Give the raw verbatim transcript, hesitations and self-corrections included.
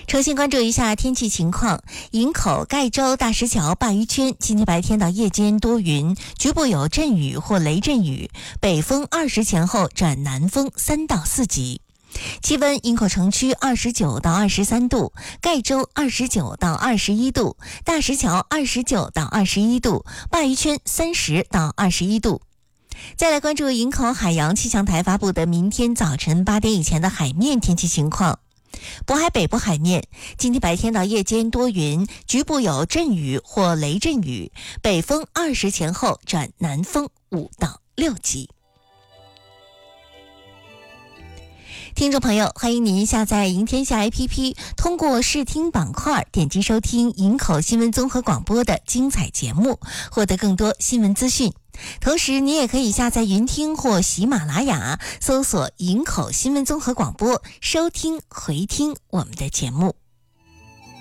重新关注一下天气情况。营口、盖州、大石桥、鲅鱼圈今天白天到夜间多云，局部有阵雨或雷阵雨，北风二十前后转南风三到四级。气温：营口城区二十九到二十三度，盖州二十九到二十一度，大石桥二十九到二十一度，鲅鱼圈三十到二十一度。再来关注营口海洋气象台发布的明天早晨八点以前的海面天气情况。渤海北部海面今天白天到夜间多云，局部有阵雨或雷阵雨，北风二十前后转南风五到六级。听众朋友，欢迎您下载营天下 A P P， 通过视听板块点击收听营口新闻综合广播的精彩节目，获得更多新闻资讯。同时你也可以下载云听或喜马拉雅，搜索营口新闻综合广播，收听回听我们的节目。